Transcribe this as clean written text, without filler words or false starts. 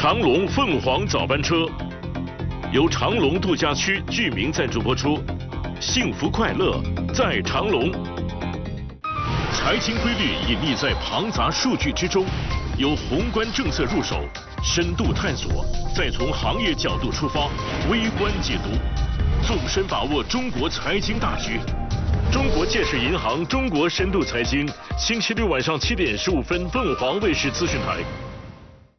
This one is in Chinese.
长隆凤凰早班车由长隆度假区居民赞助播出，幸福快乐在长隆。财经规律隐匿在庞杂数据之中，由宏观政策入手，深度探索，再从行业角度出发，微观解读，纵深把握中国财经大局。中国建设银行中国深度财经，星期六晚上7点15分，凤凰卫视资讯台。